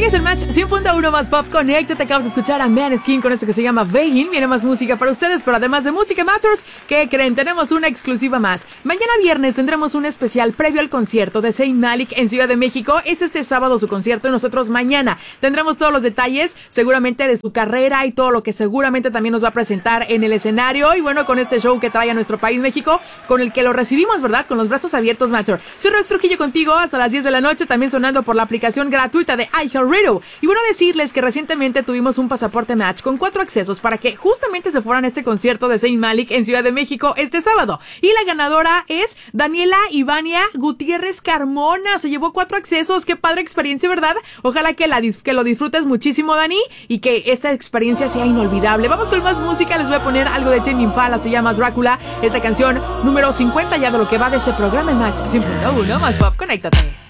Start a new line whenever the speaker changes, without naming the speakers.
es el Match 100.1 más Pop Connect. Te acabas de escuchar a Maneskin con esto que se llama Vein. Viene más música para ustedes, pero además de Música Matters, ¿qué creen? Tenemos una exclusiva más. Mañana viernes tendremos un especial previo al concierto de Zayn Malik en Ciudad de México. Es este sábado su concierto y nosotros mañana tendremos todos los detalles, seguramente de su carrera y todo lo que seguramente también nos va a presentar en el escenario. Y bueno, con este show que trae a nuestro país, México, con el que lo recibimos, ¿verdad? Con los brazos abiertos, Matcher. Soy Rox Trujillo contigo hasta las 10 de la noche, también sonando por la aplicación gratuita de iHeartRadio. Y bueno, decirles que recientemente tuvimos un pasaporte Match con 4 accesos para que justamente se fueran a este concierto de Zayn Malik en Ciudad de México este sábado. Y la ganadora es Daniela Ivania Gutiérrez Carmona. Se llevó 4 accesos. Qué padre experiencia, ¿verdad? Ojalá que lo disfrutes muchísimo, Dani, y que esta experiencia sea inolvidable. Vamos con más música. Les voy a poner algo de Tame Impala, se llama Drácula. Esta canción número 50 ya de lo que va de este programa en Match 100.1 más Pop. Conéctate.